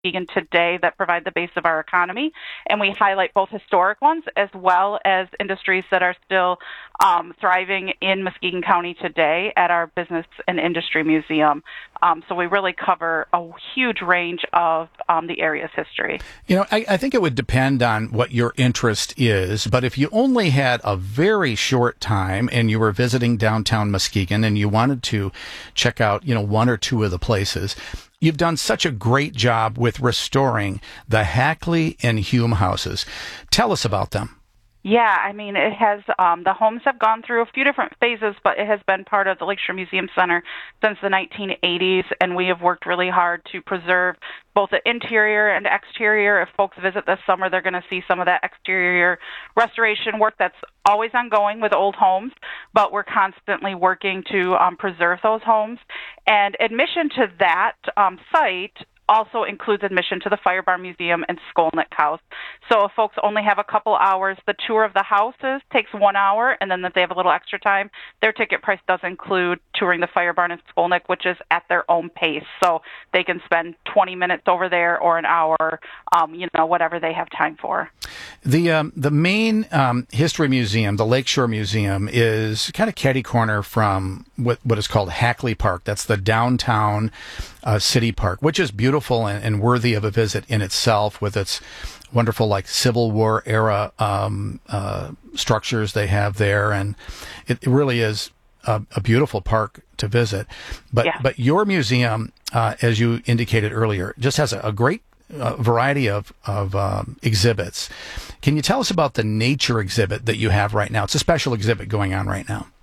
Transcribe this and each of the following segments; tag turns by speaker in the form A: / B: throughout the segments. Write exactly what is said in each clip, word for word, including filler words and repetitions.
A: Muskegon today that provide the base of our economy, and we highlight both historic ones as well as industries that are still um, thriving in Muskegon County today at our Business and Industry Museum. Um, so we really cover a huge range of um, the area's history.
B: You know, I, I think it would depend on what your interest is, but if you only had a very short time and you were visiting downtown Muskegon and you wanted to check out, you know, one or two of the places, you've done such a great job with restoring the Hackley and Hume houses. Tell us about them.
A: Yeah, I mean, it has, um, the homes have gone through a few different phases, but it has been part of the Lakeshore Museum Center since the nineteen eighties, and we have worked really hard to preserve both the interior and exterior. If folks visit this summer, they're going to see some of that exterior restoration work that's always ongoing with old homes, but we're constantly working to um, preserve those homes. And admission to that um, site also includes admission to the Fire Barn Museum and Skolnick House. So if folks only have a couple hours, the tour of the houses takes one hour, and then if they have a little extra time, their ticket price does include touring the Fire Barn and Skolnick, which is at their own pace. So they can spend twenty minutes over there or an hour, um, you know, whatever they have time for.
B: The um, the main um, history museum, the Lakeshore Museum, is kind of catty corner from what, what is called Hackley Park. That's the downtown uh, city park, which is beautiful and, and worthy of a visit in itself, with its wonderful, like, Civil War era um, uh, structures they have there, and it, it really is a, a beautiful park to visit. But
A: yeah.
B: but your museum, uh, as you indicated earlier, just has a, a great uh, variety of of um, exhibits. Can you tell us about the nature exhibit that you have right now? It's a special exhibit going on right now.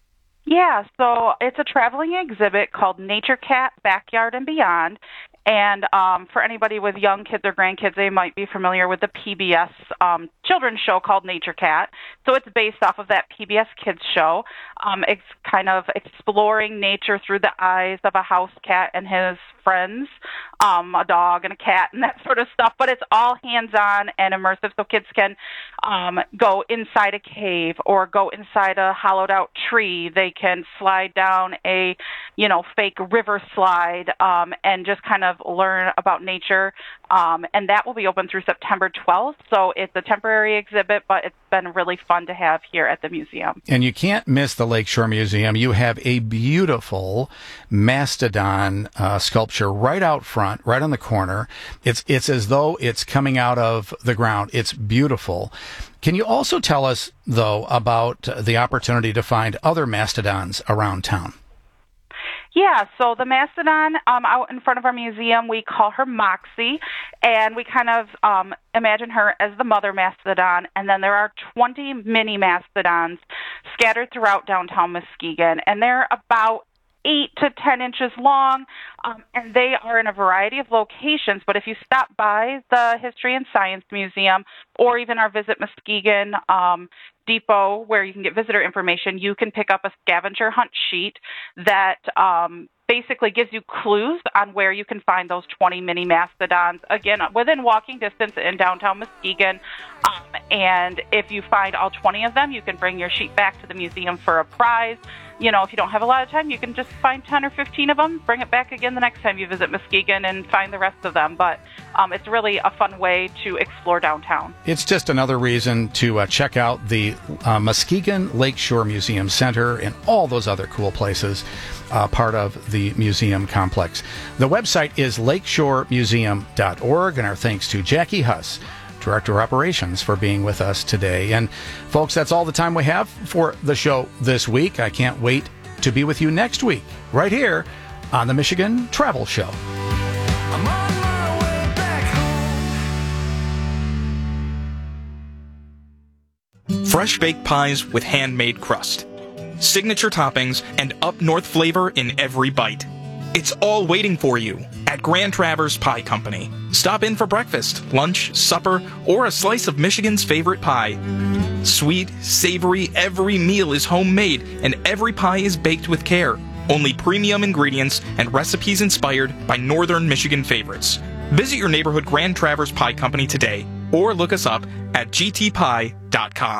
A: Yeah, so it's a traveling exhibit called Nature Cat, Backyard and Beyond. And um, for anybody with young kids or grandkids, they might be familiar with the P B S um, children's show called Nature Cat. So it's based off of that P B S kids show. Um, it's kind of exploring nature through the eyes of a house cat and his friends, um, a dog and a cat and that sort of stuff. But it's all hands-on and immersive, so kids can um, go inside a cave or go inside a hollowed-out tree. They can slide down a, you know, fake river slide um, and just kind of learn about nature, um, and that will be open through September twelfth. So it's a temporary exhibit, but it's been really fun to have here at the museum.
B: And you can't miss the Lakeshore Museum. You have a beautiful mastodon uh, sculpture right out front, right on the corner. It's it's as though it's coming out of the ground. It's beautiful. Can you also tell us, though, about the opportunity to find other mastodons around town?
A: Yeah, so the mastodon um, out in front of our museum, we call her Moxie, and we kind of um, imagine her as the mother mastodon, and then there are twenty mini mastodons scattered throughout downtown Muskegon, and they're about eight to ten inches long, um, and they are in a variety of locations. But if you stop by the History and Science Museum or even our Visit Muskegon um, depot where you can get visitor information, you can pick up a scavenger hunt sheet that um, basically gives you clues on where you can find those twenty mini mastodons, again, within walking distance in downtown Muskegon. Um, and if you find all twenty of them, you can bring your sheet back to the museum for a prize. You know, if you don't have a lot of time, you can just find ten or fifteen of them, bring it back again the next time you visit Muskegon and find the rest of them. But um, it's really a fun way to explore downtown.
B: It's just another reason to uh, check out the uh, Muskegon Lakeshore Museum Center and all those other cool places, uh, part of the museum complex. The website is lakeshore museum dot org, and our thanks to Jackie Huss, Director of Operations, for being with us today. And folks, that's all the time we have for the show this week. I can't wait to be with you next week, right here on the Michigan Travel Show. I'm on my way back
C: home. Fresh baked pies with handmade crust, signature toppings, and up-north flavor in every bite. It's all waiting for you at Grand Traverse Pie Company. Stop in for breakfast, lunch, supper, or a slice of Michigan's favorite pie. Sweet, savory, every meal is homemade, and every pie is baked with care. Only premium ingredients and recipes inspired by Northern Michigan favorites. Visit your neighborhood Grand Traverse Pie Company today, or look us up at g t pie dot com.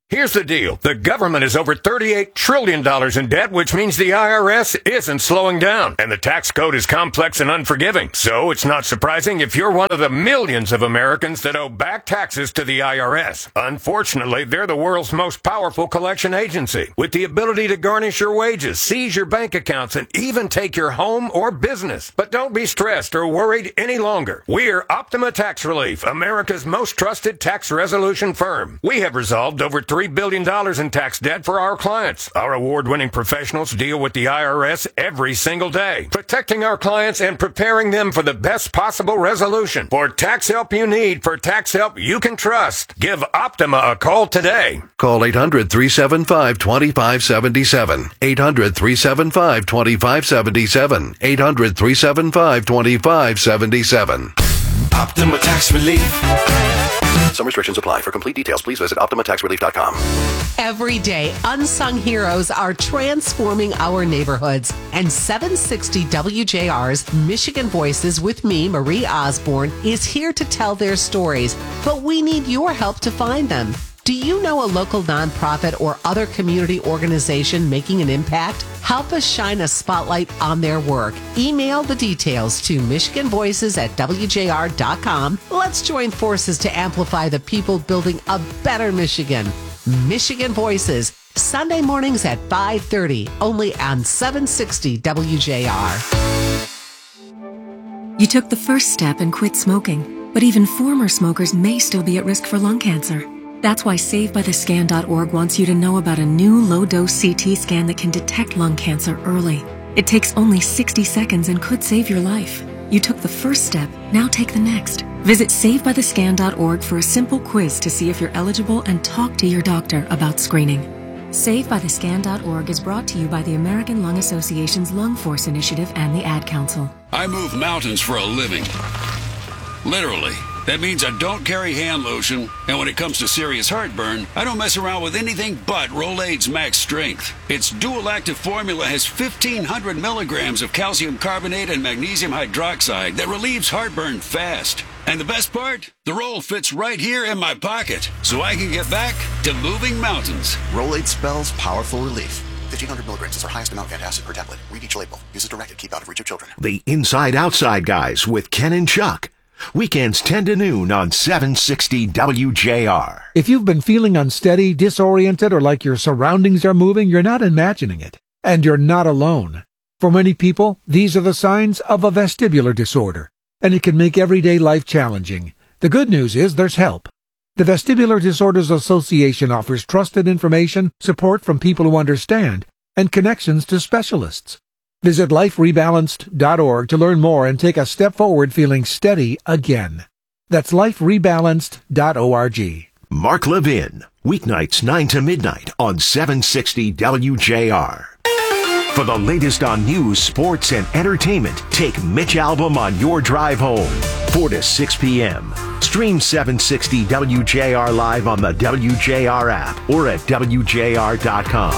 D: Here's the deal. The government is over thirty-eight trillion dollars in debt, which means the I R S isn't slowing down. And the tax code is complex and unforgiving. So it's not surprising if you're one of the millions of Americans that owe back taxes to the I R S. Unfortunately, they're the world's most powerful collection agency, with the ability to garnish your wages, seize your bank accounts, and even take your home or business. But don't be stressed or worried any longer. We're Optima Tax Relief, America's most trusted tax resolution firm. We have resolved over three billion dollars in tax debt for our clients. Our award-winning professionals deal with the I R S every single day, protecting our clients and preparing them for the best possible resolution. For tax help you need, for tax help you can trust, give Optima a call today.
E: Call eight hundred, three seven five, two five seven seven. eight hundred, three seven five, two five seven seven. eight hundred, three seven five, two five seven seven.
F: Optima Tax Relief.
E: Some restrictions apply. For complete details, please visit optima tax relief dot com.
G: Every day, unsung heroes are transforming our neighborhoods. And seven sixty W J R's Michigan Voices with me, Marie Osborne, is here to tell their stories. But we need your help to find them. Do you know a local nonprofit or other community organization making an impact? Help us shine a spotlight on their work. Email the details to michigan voices at w j r dot com. Let's join forces to amplify the people building a better Michigan. Michigan Voices, Sunday mornings at five thirty, only on seven sixty W J R.
H: You took the first step and quit smoking, but even former smokers may still be at risk for lung cancer. That's why save by the scan dot org wants you to know about a new low-dose C T scan that can detect lung cancer early. It takes only sixty seconds and could save your life. You took the first step, now take the next. Visit save by the scan dot org for a simple quiz to see if you're eligible and talk to your doctor about screening. save by the scan dot org is brought to you by the American Lung Association's Lung Force Initiative and the Ad Council.
I: I move mountains for a living. Literally. That means I don't carry hand lotion, and when it comes to serious heartburn, I don't mess around with anything but Rolaids Max Strength. Its dual-active formula has fifteen hundred milligrams of calcium carbonate and magnesium hydroxide that relieves heartburn fast. And the best part? The roll fits right here in my pocket, so I can get back to moving mountains.
J: Rolaids spells powerful relief. fifteen hundred milligrams is our highest amount of antacid per tablet. Read each label. Use as directed. Keep out of reach of children.
K: The Inside Outside Guys with Ken and Chuck. Weekends ten to noon on seven sixty W J R.
L: If you've been feeling unsteady, disoriented, or like your surroundings are moving, you're not imagining it. And you're not alone. For many people, these are the signs of a vestibular disorder, and it can make everyday life challenging. The good news is there's help. The Vestibular Disorders Association offers trusted information, support from people who understand, and connections to specialists. Visit life rebalanced dot org to learn more and take a step forward feeling steady again. That's life rebalanced dot org.
K: Mark Levin, weeknights nine to midnight on seven sixty W J R. For the latest on news, sports, and entertainment, take Mitch Albom on your drive home, four to six p.m. Stream seven sixty W J R live on the W J R app or at w j r dot com.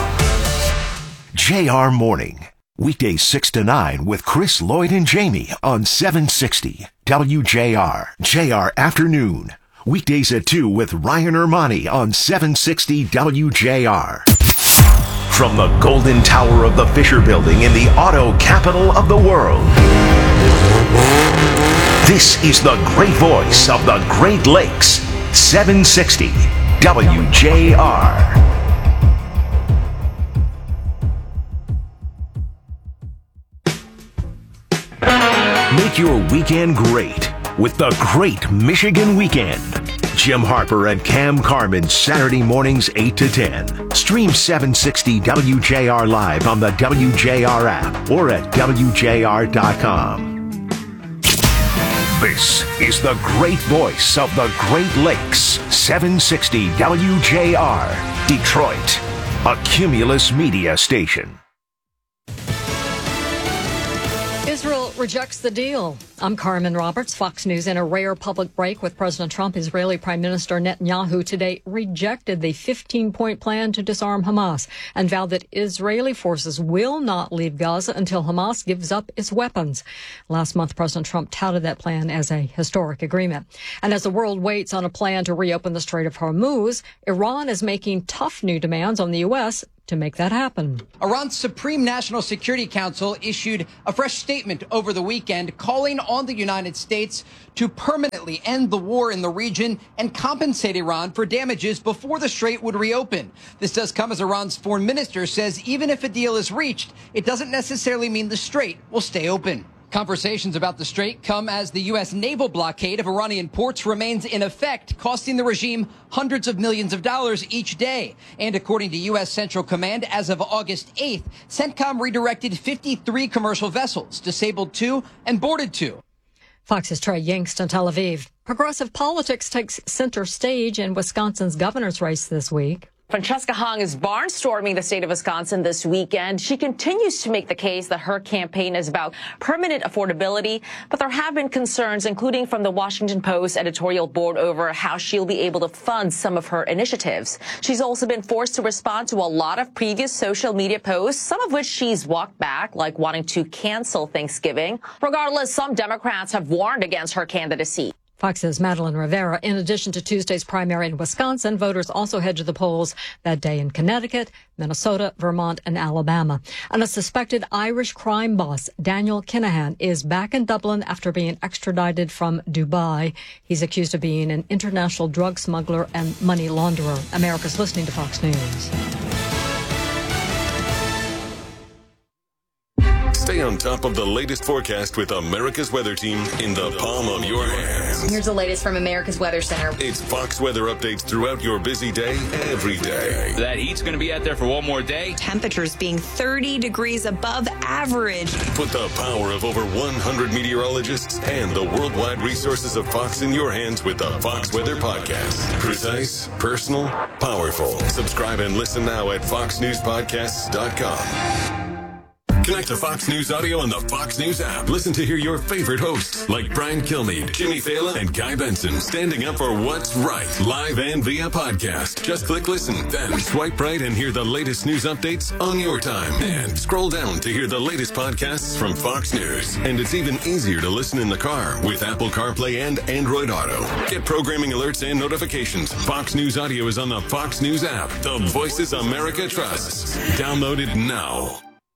K: J R Morning. Weekdays six to nine with Chris, Lloyd, and Jamie on seven sixty W J R. J R Afternoon. Weekdays at two with Ryan Ermani on seven sixty W J R. From the Golden Tower of the Fisher Building in the auto capital of the world. This is the great voice of the Great Lakes. seven sixty W J R. Make your weekend great with the Great Michigan Weekend. Jim Harper and Cam Carmen, Saturday mornings eight to ten. Stream seven sixty W J R live on the W J R app or at w j r dot com. This is the great voice of the Great Lakes. seven sixty W J R, Detroit, a Cumulus Media station.
G: Israel
M: rejects the deal. I'm Carmen Roberts, Fox News. In a rare public break with President Trump, Israeli Prime Minister Netanyahu today rejected the fifteen-point plan to disarm Hamas and vowed that Israeli forces will not leave Gaza until Hamas gives up its weapons. Last month, President Trump touted that plan as a historic agreement. And as the world waits on a plan to reopen the Strait of Hormuz, Iran is making tough new demands on the U S to make that happen.
N: Iran's Supreme National Security Council issued a fresh statement over the weekend calling on the United States to permanently end the war in the region and compensate Iran for damages before the strait would reopen. This does come as Iran's foreign minister says even if a deal is reached, it doesn't necessarily mean the strait will stay open. Conversations about the strait come as the U S naval blockade of Iranian ports remains in effect, costing the regime hundreds of millions of dollars each day. And according to U S Central Command, as of August eighth, CENTCOM redirected fifty-three commercial vessels, disabled two and boarded two.
M: Fox's Trey Yingst in Tel Aviv. Progressive politics takes center stage in Wisconsin's governor's race this week.
O: Francesca Hong is barnstorming the state of Wisconsin this weekend. She continues to make the case that her campaign is about permanent affordability, but there have been concerns, including from the Washington Post editorial board, over how she'll be able to fund some of her initiatives. She's also been forced to respond to a lot of previous social media posts, some of which she's walked back, like wanting to cancel Thanksgiving. Regardless, some Democrats have warned against her candidacy.
M: Fox's Madeline Rivera. In addition to Tuesday's primary in Wisconsin, voters also head to the polls that day in Connecticut, Minnesota, Vermont, and Alabama. And a suspected Irish crime boss, Daniel Kinahan, is back in Dublin after being extradited from Dubai. He's accused of being an international drug smuggler and money launderer. America's listening to Fox News.
P: Stay on top of the latest forecast with America's Weather Team in the palm of your hands.
Q: Here's the latest from America's Weather Center.
P: It's Fox weather updates throughout your busy day, every day.
R: That heat's going to be out there for one more day.
Q: Temperatures being thirty degrees above average.
P: Put the power of over one hundred meteorologists and the worldwide resources of Fox in your hands with the Fox Weather Podcast. Precise, personal, powerful. Subscribe and listen now at fox news podcasts dot com. Connect to Fox News Audio on the Fox News app. Listen to hear your favorite hosts like Brian Kilmeade, Jimmy Fallon, and Guy Benson standing up for what's right, live and via podcast. Just click listen, then swipe right and hear the latest news updates on your time. And scroll down to hear the latest podcasts from Fox News. And it's even easier to listen in the car with Apple CarPlay and Android Auto. Get programming alerts and notifications. Fox News Audio is on the Fox News app. The voices America trusts. Download it now.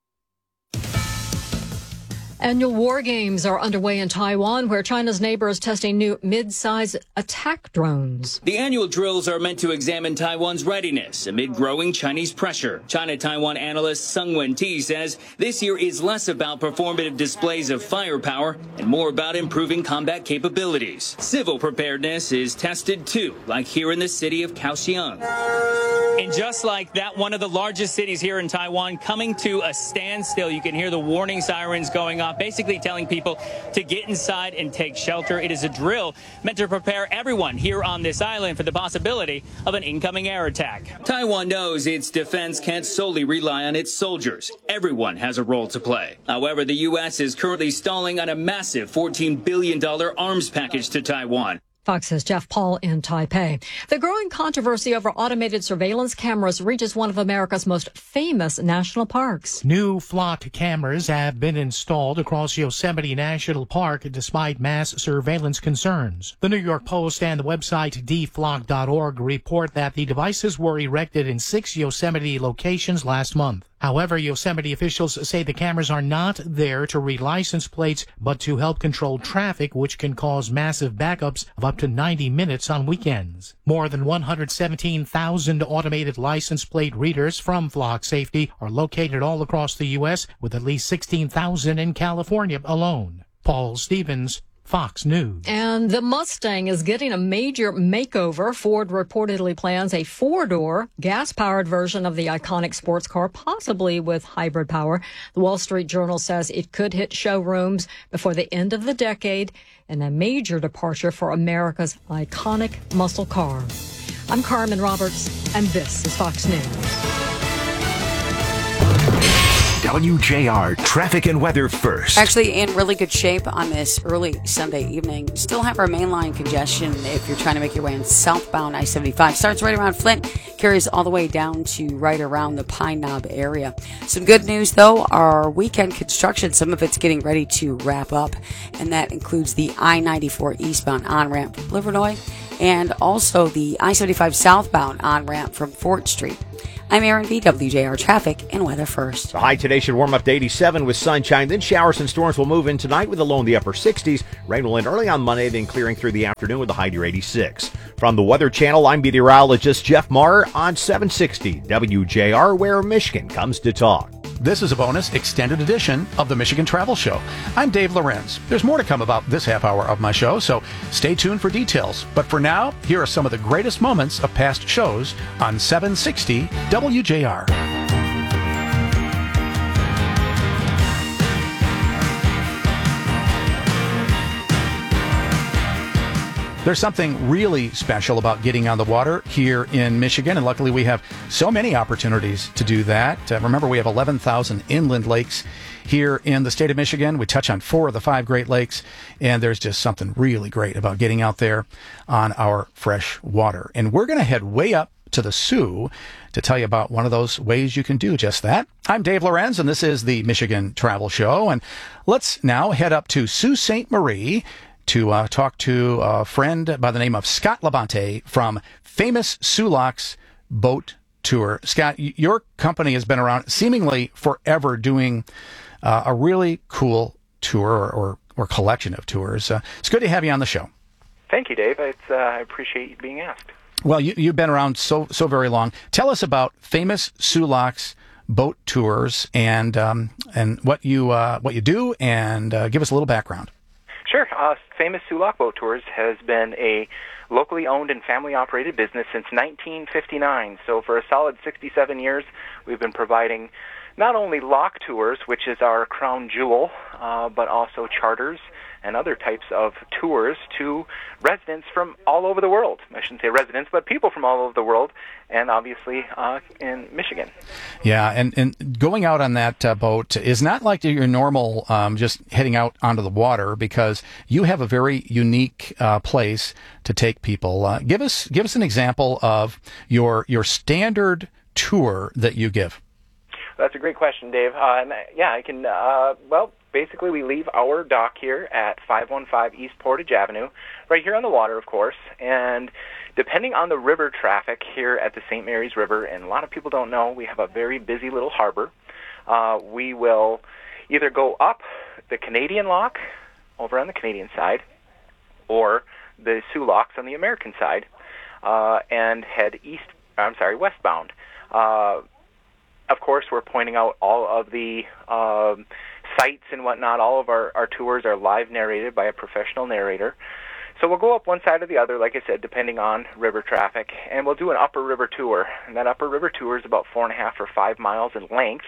M: Annual war games are underway in Taiwan, where China's neighbor is testing new mid-size attack drones.
S: The annual drills are meant to examine Taiwan's readiness amid growing Chinese pressure. China-Taiwan analyst Sung Wen-Ti says this year is less about performative displays of firepower and more about improving combat capabilities. Civil preparedness is tested too, like here in the city of Kaohsiung.
T: And just like that, one of the largest cities here in Taiwan coming to a standstill. You can hear the warning sirens going off, basically telling people to get inside and take shelter. It is a drill meant to prepare everyone here on this island for the possibility of an incoming air attack.
S: Taiwan knows its defense can't solely rely on its soldiers. Everyone has a role to play. However, the U S is currently stalling on a massive fourteen billion dollars arms package to Taiwan.
M: Fox's Jeff Paul in Taipei. The growing controversy over automated surveillance cameras reaches one of America's most famous national parks.
U: New flocked cameras have been installed across Yosemite National Park despite mass surveillance concerns. The New York Post and the website d flock dot org report that the devices were erected in six Yosemite locations last month. However, Yosemite officials say the cameras are not there to read license plates, but to help control traffic, which can cause massive backups of up to ninety minutes on weekends. More than one hundred seventeen thousand automated license plate readers from Flock Safety are located all across the U S, with at least sixteen thousand in California alone. Paul Stevens, Fox News.
M: And the Mustang is getting a major makeover. Ford reportedly plans a four-door, gas-powered version of the iconic sports car, possibly with hybrid power. The Wall Street Journal says it could hit showrooms before the end of the decade, and a major departure for America's iconic muscle car. I'm Carmen Roberts, and this is Fox News.
K: W J R traffic and weather first.
A: Actually, in really good shape on this early Sunday evening. Still have our mainline congestion if you're trying to make your way in southbound I seventy-five. Starts right around Flint, carries all the way down to right around the Pine Knob area. Some good news, though, our weekend construction, some of it's getting ready to wrap up, and that includes the I ninety-four eastbound on-ramp from Livernois and also the I seventy-five southbound on-ramp from Fort Street. I'm Aaron V, W J R Traffic and Weather First.
V: The high today should warm up to eighty-seven with sunshine. Then showers and storms will move in tonight with a low in the upper sixties. Rain will end early on Monday, then clearing through the afternoon with a high near eighty-six. From the Weather Channel, I'm meteorologist Jeff Maher on seven sixty W J R, where Michigan comes to talk.
B: This is a bonus extended edition of the Michigan Travel Show. I'm Dave Lorenz. There's more to come about this half hour of my show, so stay tuned for details. But for now, here are some of the greatest moments of past shows on seven sixty W J R. There's something really special about getting on the water here in Michigan, and luckily we have so many opportunities to do that. Uh, remember, we have eleven thousand inland lakes here in the state of Michigan. We touch on four of the five Great Lakes, and there's just something really great about getting out there on our fresh water. And we're going to head way up to the Soo to tell you about one of those ways you can do just that. I'm Dave Lorenz, and this is the Michigan Travel Show. And let's now head up to Sault Ste. Marie to uh, talk to a friend by the name of Scott Labonte from Famous Soo Locks Boat Tour. Scott, y- your company has been around seemingly forever doing uh, a really cool tour or, or, or collection of tours. Uh, it's good to have you on the show.
W: Thank you, Dave. It's, uh, I appreciate you being asked.
B: Well, you, you've been around so so very long. Tell us about Famous Soo Locks Boat Tours and um, and what you uh, what you do, and uh, give us a little background.
W: Sure. Uh, Famous Soo Lock Boat Tours has been a locally owned and family-operated business since nineteen fifty-nine. So for a solid sixty-seven years, we've been providing not only lock tours, which is our crown jewel, uh, but also charters and other types of tours to residents from all over the world. I shouldn't say residents, but people from all over the world, and obviously uh, in Michigan.
B: Yeah, and, and going out on that uh, boat is not like your normal um, just heading out onto the water, because you have a very unique uh, place to take people. Uh, give us give us an example of your your standard tour that you give.
W: That's a great question, Dave. Uh, and, yeah, I can, uh, well, basically we leave our dock here at five one five East Portage Avenue, right here on the water, of course, and depending on the river traffic here at the Saint Mary's River, and a lot of people don't know, we have a very busy little harbor, uh, we will either go up the Canadian lock over on the Canadian side, or the Soo Locks on the American side, uh, and head east, I'm sorry, westbound. Uh, Of course, we're pointing out all of the um, sites and whatnot. All of our, our tours are live narrated by a professional narrator. So we'll go up one side or the other, like I said, depending on river traffic, and we'll do an upper river tour. And that upper river tour is about four and a half or five miles in length,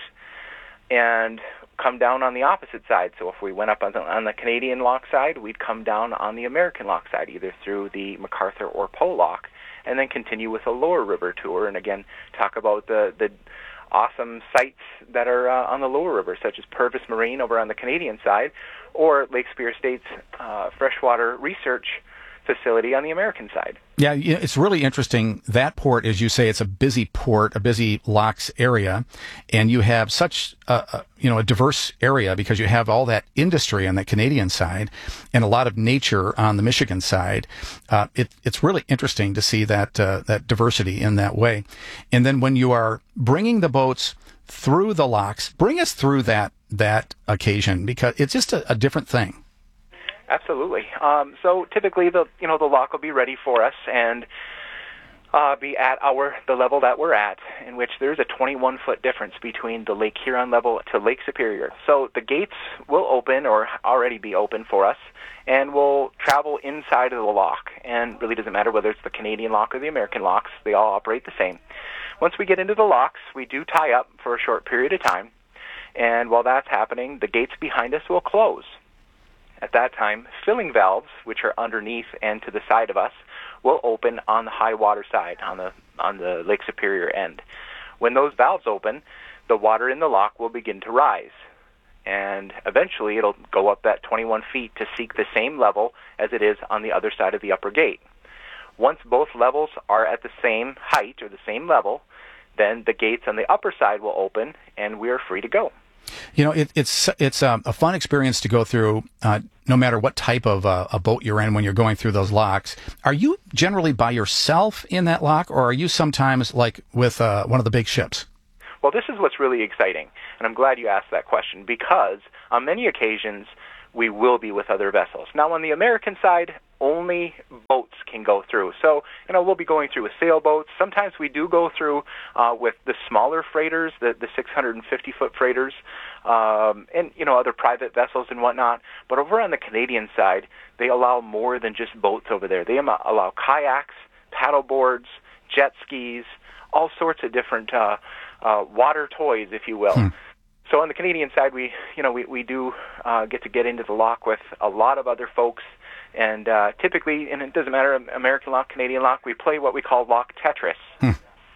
W: and come down on the opposite side. So if we went up on the, on the Canadian lock side, we'd come down on the American lock side, either through the MacArthur or Poe lock, and then continue with a lower river tour, and again, talk about the the awesome sites that are uh, on the lower river, such as Purvis Marine over on the Canadian side, or Lake Superior State's uh, freshwater research facility on the American side.
B: Yeah, it's really interesting. That port, as you say, it's a busy port, a busy locks area, and you have such a, a you know a diverse area because you have all that industry on the Canadian side and a lot of nature on the Michigan side. Uh, it, it's really interesting to see that uh, that diversity in that way. And then when you are bringing the boats through the locks, bring us through that that occasion, because it's just a, a different thing.
W: Absolutely. Um, so typically, the you know the lock will be ready for us and uh, be at our the level that we're at, in which there's a twenty-one foot difference between the Lake Huron level to Lake Superior. So the gates will open or already be open for us, and we'll travel inside of the lock. And really doesn't matter whether it's the Canadian lock or the American locks; they all operate the same. Once we get into the locks, we do tie up for a short period of time, and while that's happening, the gates behind us will close. At that time, filling valves, which are underneath and to the side of us, will open on the high water side, on the on the Lake Superior end. When those valves open, the water in the lock will begin to rise. And eventually it'll go up that twenty-one feet to seek the same level as it is on the other side of the upper gate. Once both levels are at the same height or the same level, then the gates on the upper side will open and we are free to go.
B: You know, it, it's it's um, a fun experience to go through, uh, no matter what type of uh, a boat you're in when you're going through those locks. Are you generally by yourself in that lock, or are you sometimes like with uh, one of the big ships?
W: Well, this is what's really exciting, and I'm glad you asked that question, because on many occasions we will be with other vessels. Now, on the American side, only boats can go through. So, you know, we'll be going through with sailboats. Sometimes we do go through uh, with the smaller freighters, the, the six hundred fifty foot freighters, um, and, you know, other private vessels and whatnot. But over on the Canadian side, they allow more than just boats over there. They am- allow kayaks, paddle boards, jet skis, all sorts of different uh, uh, water toys, if you will. Hmm. So on the Canadian side, we, you know, we, we do uh, get to get into the lock with a lot of other folks. And uh, typically, and it doesn't matter, American lock, Canadian lock, we play what we call lock Tetris. Hmm.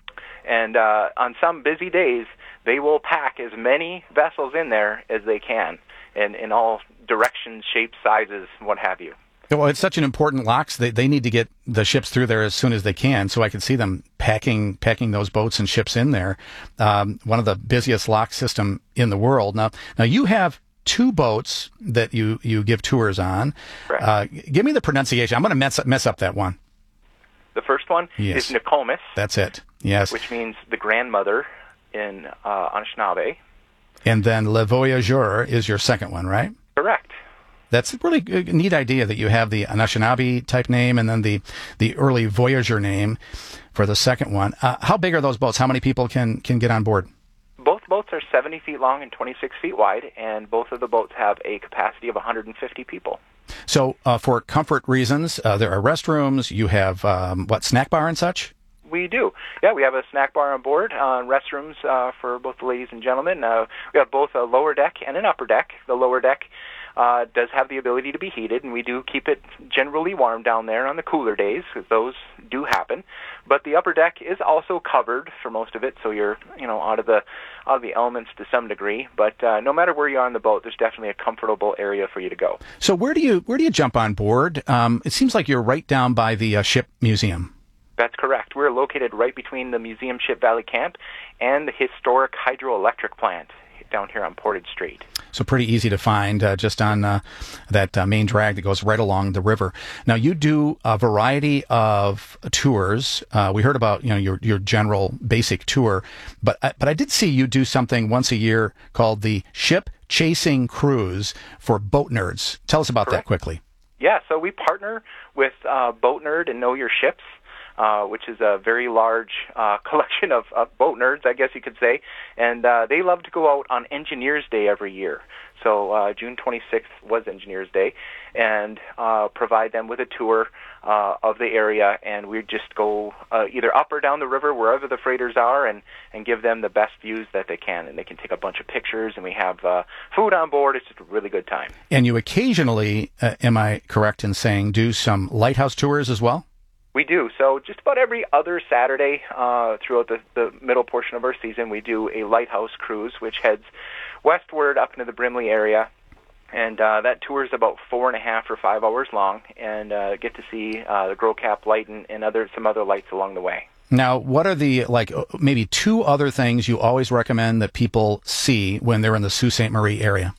W: And uh, on some busy days, they will pack as many vessels in there as they can, in, in all directions, shapes, sizes, what have you.
B: Well, it's such an important lock. So they, they need to get the ships through there as soon as they can. So I can see them packing packing those boats and ships in there. Um, one of the busiest lock system in the world. Now, now you have two boats that you, you give tours on.
W: Correct.
B: Uh, give me the pronunciation. I'm going to mess up, mess up that one.
W: The first one
B: yes.
W: is Nokomis.
B: That's it. Yes.
W: Which means the grandmother in uh, Anishinaabe.
B: And then Le Voyageur is your second one, right?
W: Correct.
B: That's a really good, neat idea that you have the Anishinaabe type name and then the, the early Voyager name for the second one. Uh, how big are those boats? How many people can, can get on board?
W: Both boats are seventy feet long and twenty-six feet wide, and both of the boats have a capacity of one hundred fifty people.
B: So uh, for comfort reasons, uh, there are restrooms. You have, um, what, snack bar and such?
W: We do. Yeah, we have a snack bar on board, uh, restrooms uh, for both the ladies and gentlemen. Uh, we have both a lower deck and an upper deck. The lower deck uh, does have the ability to be heated, and we do keep it generally warm down there on the cooler days, because those do happen. But the upper deck is also covered for most of it, so you're, you know, out of the out of the elements to some degree. But uh, no matter where you are on the boat, there's definitely a comfortable area for you to go.
B: So where do you where do you jump on board? Um, it seems like you're right down by the uh, ship museum.
W: That's correct. We're located right between the Museum Ship Valley Camp and the historic hydroelectric plant down here on Portage Street.
B: So pretty easy to find, uh, just on uh, that uh, main drag that goes right along the river. Now, you do a variety of tours. Uh, we heard about, you know, your your general basic tour, but I, but I did see you do something once a year called the Ship Chasing Cruise for boat nerds. Tell us about
W: Correct.
B: that quickly.
W: Yeah, so we partner with uh, Boat Nerd and Know Your Ships, Uh, which is a very large uh, collection of, of boat nerds, I guess you could say. And uh, they love to go out on Engineers Day every year. So uh, June twenty-sixth was Engineers Day, and uh, provide them with a tour uh, of the area. And we just go uh, either up or down the river, wherever the freighters are, and, and give them the best views that they can. And they can take a bunch of pictures, and we have uh, food on board. It's just a really good time.
B: And you occasionally, uh, am I correct in saying, do some lighthouse tours as well?
W: We do. So just about every other Saturday uh, throughout the, the middle portion of our season, we do a lighthouse cruise, which heads westward up into the Brimley area. And uh, that tour is about four and a half or five hours long, and uh, get to see uh, the Gros Cap light and, and other some other lights along the way.
B: Now, what are the, like, maybe two other things you always recommend that people see when they're in the Sault Ste. Marie area?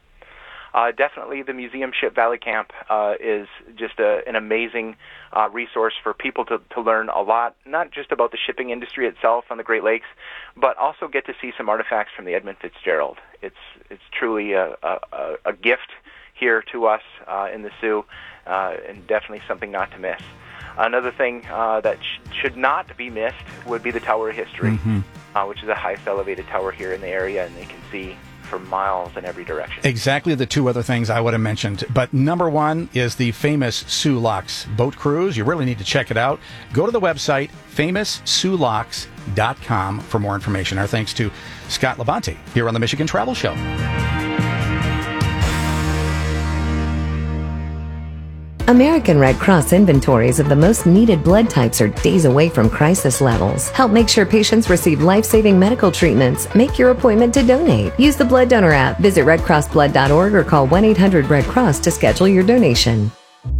W: Uh, definitely the Museum Ship Valley Camp uh, is just a, an amazing uh, resource for people to, to learn a lot, not just about the shipping industry itself on the Great Lakes, but also get to see some artifacts from the Edmund Fitzgerald. It's it's truly a, a, a gift here to us uh, in the Soo, uh, and definitely something not to miss. Another thing uh, that sh- should not be missed would be the Tower of History,
B: mm-hmm.
W: uh, which is the highest elevated tower here in the area, and they can see for miles in every direction.
B: Exactly the two other things I would have mentioned. But number one is the famous Soo Locks boat cruise. You really need to check it out. Go to the website, famous soo locks dot com, for more information. Our thanks to Scott Levante here on the Michigan Travel Show.
C: American Red Cross inventories of the most needed blood types are days away from crisis levels. Help make sure patients receive life-saving medical treatments. Make your appointment to donate. Use the Blood Donor app. Visit red cross blood dot org or call one eight hundred red cross to schedule your donation.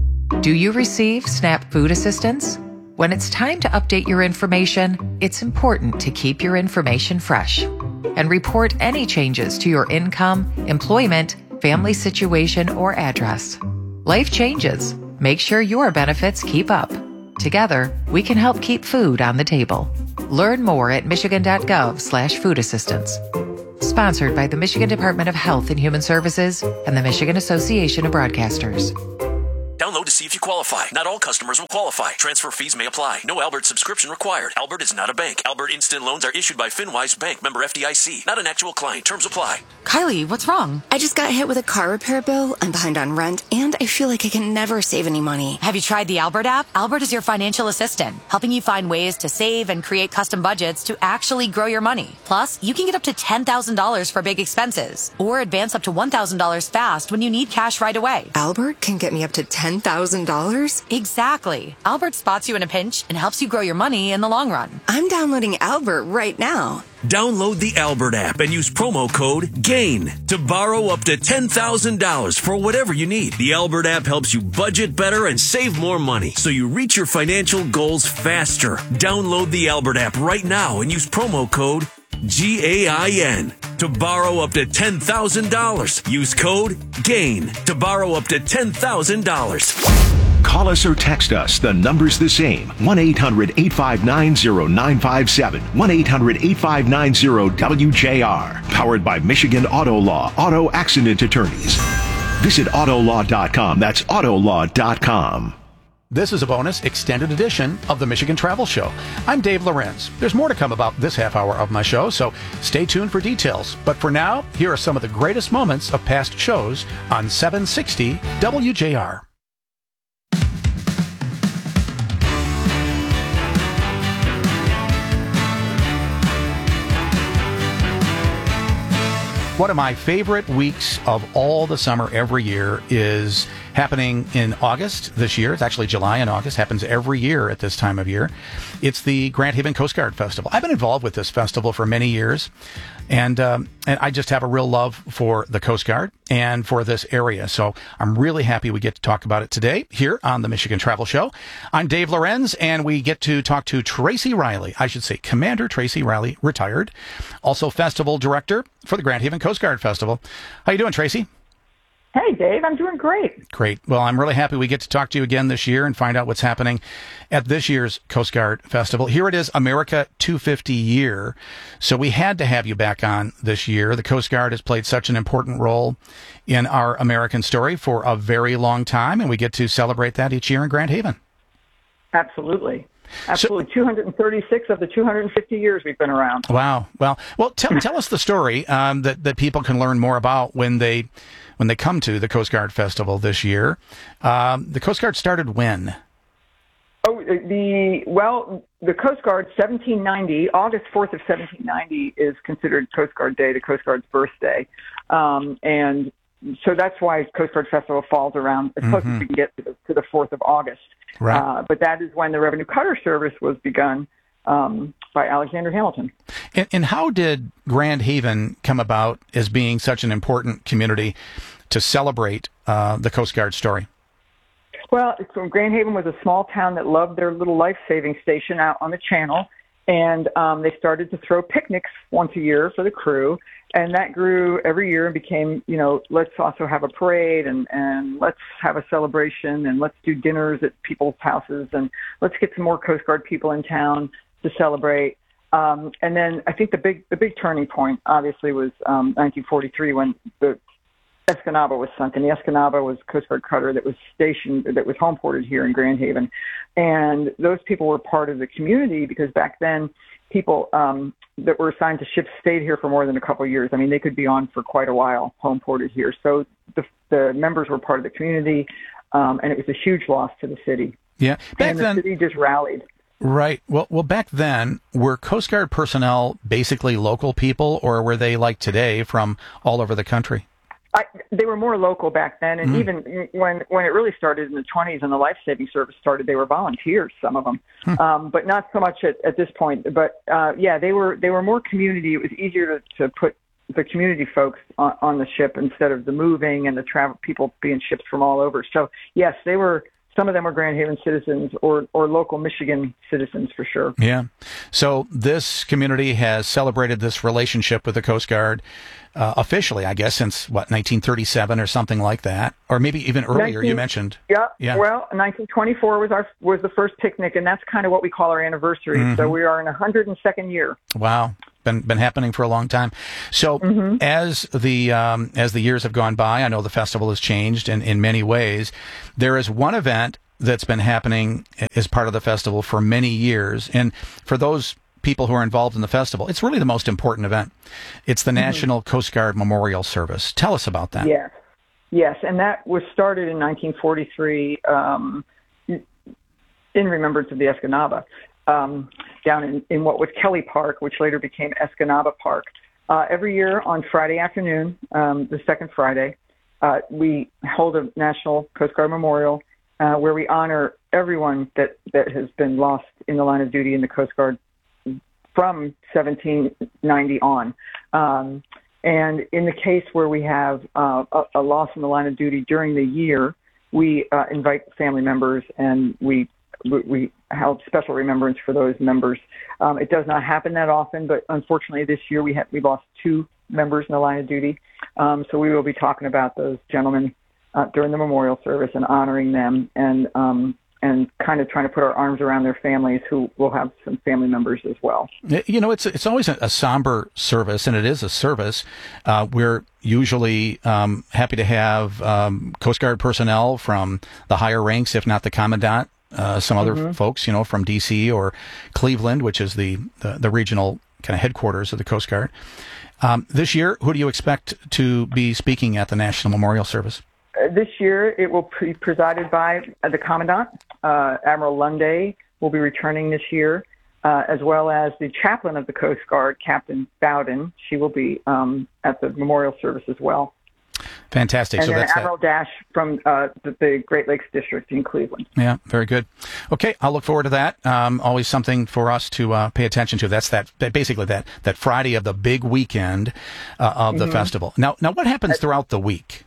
D: Do you receive SNAP food assistance? When it's time to update your information, it's important to keep your information fresh and report any changes to your income, employment, family situation, or address. Life changes. Make sure your benefits keep up. Together, we can help keep food on the table. Learn more at michigan.gov slash food assistance. Sponsored by the Michigan Department of Health and Human Services and the Michigan Association of Broadcasters.
F: Download to see if you qualify. Not all customers will qualify. Transfer fees may apply. No Albert subscription required. Albert is not a bank. Albert Instant Loans are issued by FinWise Bank, member F D I C. Not an actual client. Terms apply.
X: Kylie, what's wrong? I just got hit with a car repair bill. I'm behind on rent, and I feel like I can never save any money.
Y: Have you tried the Albert app? Albert is your financial assistant, helping you find ways to save and create custom budgets to actually grow your money. Plus, you can get up to ten thousand dollars for big expenses, or advance up to one thousand dollars fast when you need cash right away.
X: Albert can get me up to ten thousand dollars?
Y: Exactly. Albert spots you in a pinch and helps you grow your money in the long run.
X: I'm downloading Albert right now.
F: Download the Albert app and use promo code GAIN to borrow up to ten thousand dollars for whatever you need. The Albert app helps you budget better and save more money so you reach your financial goals faster. Download the Albert app right now and use promo code G A I N to borrow up to ten thousand dollars. Use code GAIN to borrow up to ten thousand dollars.
K: Call us or text us. The number's the same. one eight hundred eight five nine zero nine five seven. one eight hundred eight five nine zero W J R. Powered by Michigan Auto Law, Auto Accident Attorneys. Visit auto law dot com. That's auto law dot com.
B: This is a bonus extended edition of the Michigan Travel Show. I'm Dave Lorenz. There's more to come about this half hour of my show, so stay tuned for details. But for now, here are some of the greatest moments of past shows on seven sixty W J R. One of my favorite weeks of all the summer every year is happening in August this year. It's actually July and August. Happens every year at this time of year. It's the Grand Haven Coast Guard Festival. I've been involved with this festival for many years, and um, and I just have a real love for the Coast Guard and for this area. So I'm really happy we get to talk about it today here on the Michigan Travel Show. I'm Dave Lorenz, and we get to talk to Tracy Riley. I should say Commander Tracy Riley, retired, also festival director for the Grand Haven Coast Guard Festival. How you doing, Tracy?
Z: Hey, Dave, I'm doing great.
B: Great. Well, I'm really happy we get to talk to you again this year and find out what's happening at this year's Coast Guard Festival. Here it is, America two fifty year. So we had to have you back on this year. The Coast Guard has played such an important role in our American story for a very long time, and we get to celebrate that each year in Grand Haven.
Z: Absolutely. Absolutely. So, two hundred thirty-six of the two hundred fifty years we've been around.
B: Wow. Well, well, tell, tell us the story um, that, that people can learn more about when they when they come to the Coast Guard Festival this year. Um, the Coast Guard started when?
Z: Oh, the well, the Coast Guard, seventeen ninety, August fourth of seventeen ninety is considered Coast Guard Day, the Coast Guard's birthday. Um, and so that's why Coast Guard Festival falls around as close mm-hmm. as we can get to the, to the fourth of August.
B: Right.
Z: Uh, but that is when the Revenue Cutter Service was begun um, by Alexander Hamilton.
B: And, and how did Grand Haven come about as being such an important community to celebrate uh, the Coast Guard story?
Z: Well, so Grand Haven was a small town that loved their little life-saving station out on the channel, and um, they started to throw picnics once a year for the crew, and that grew every year and became, you know, let's also have a parade, and, and let's have a celebration, and let's do dinners at people's houses, and let's get some more Coast Guard people in town to celebrate. Um, and then I think the big the big turning point, obviously, was um, nineteen forty-three when the Escanaba was sunk, and the Escanaba was a Coast Guard cutter that was stationed, that was home ported here in Grand Haven. And those people were part of the community because back then people um, that were assigned to ships stayed here for more than a couple of years. I mean, they could be on for quite a while, home ported here. So the, the members were part of the community, um, and it was a huge loss to the city.
B: Yeah, back
Z: and the
B: then,
Z: city just rallied.
B: Right. Well, well, back then, were Coast Guard personnel basically local people, or were they like today from all over the country?
Z: I, they were more local back then, and
B: Mm.
Z: even when when it really started in the twenties and the life-saving service started, they were volunteers, some of them,
B: Hmm.
Z: um, but not so much at, at this point. But uh, yeah, they were they were more community. It was easier to, to put the community folks on, on the ship instead of the moving and the travel people being shipped from all over. So yes, they were. Some of them were Grand Haven citizens or, or local Michigan citizens for sure.
B: Yeah. So this community has celebrated this relationship with the Coast Guard uh, officially, I guess, since, what, nineteen thirty-seven or something like that? Or maybe even earlier,
Z: nineteen
B: you mentioned.
Z: Yeah.
B: Yeah.
Z: Well, nineteen twenty-four was our was the first picnic, and that's kind of what we call our anniversary.
B: Mhm.
Z: So we are in one hundred second year.
B: Wow. Been been happening for a long time. So
Z: Mm-hmm.
B: as the um, as the years have gone by, I know the festival has changed in, in many ways. There is one event that's been happening as part of the festival for many years, and for those people who are involved in the festival, it's really the most important event. It's the
Z: Mhm.
B: National Coast Guard Memorial Service. Tell us about that.
Z: Yes. Yes, and that was started in nineteen forty-three um, in remembrance of the Escanaba, um, down in, in what was Kelly Park, which later became Escanaba Park. Uh, every year on Friday afternoon, um, the second Friday, uh, we hold a National Coast Guard Memorial uh, where we honor everyone that, that has been lost in the line of duty in the Coast Guard from seventeen ninety on. Um, and in the case where we have uh, a, a loss in the line of duty during the year, we uh, invite family members and we we, we held special remembrance for those members. Um, it does not happen that often, but unfortunately this year we have we lost two members in the line of duty. Um, so we will be talking about those gentlemen uh, during the memorial service and honoring them and um, and kind of trying to put our arms around their families who will have some family members as well.
B: You know, it's it's always a, a somber service, and it is a service. Uh, we're usually um, happy to have um, Coast Guard personnel from the higher ranks, if not the commandant, uh, some other
Z: Mhm.
B: folks, you know, from D C or Cleveland, which is the, the, the regional kind of headquarters of the Coast Guard. Um, this year, who do you expect to be speaking at the National Memorial Service?
Z: Uh, This year, it will be presided by uh, the Commandant. Uh, Admiral Lunday will be returning this year, uh, as well as the chaplain of the Coast Guard, Captain Bowden. She will be um, at the memorial service as well.
B: Fantastic.
Z: And
B: so
Z: then
B: that's that.
Z: Admiral Dash from uh, the, the Great Lakes District in Cleveland.
B: Yeah, very good. Okay, I'll look forward to that. Um, always something for us to uh, pay attention to. That's that, that basically that that Friday of the big weekend uh, of the
Z: Mhm.
B: festival. Now, now what happens throughout the week?